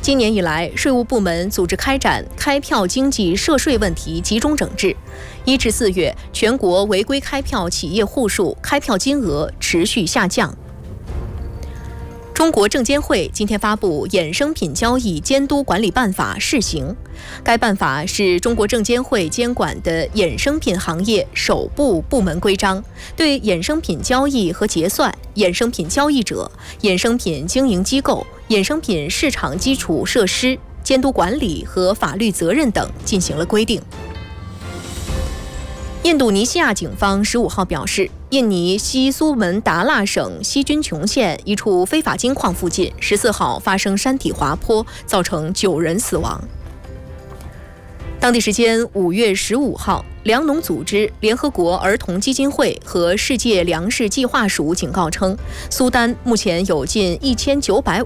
今年以来，税务部门组织开展开票经济涉税问题集中整治。1至4月，全国违规开票企业户数、开票金额持续下降。中国证监会今天发布《衍生品交易监督管理办法》试行，该办法是中国证监会监管的衍生品行业首部部门规章，对衍生品交易和结算、衍生品交易者、衍生品经营机构、衍生品市场基础设施、监督管理和法律责任等进行了规定。印度尼西亚警方15号表示，印尼西苏门答腊省西军琼县一处非法金矿附近14号发生山体滑坡，造成9人死亡。当地时间5月15号，粮农组织、联合国儿童基金会和世界粮食计划署警告称，苏丹目前有近1950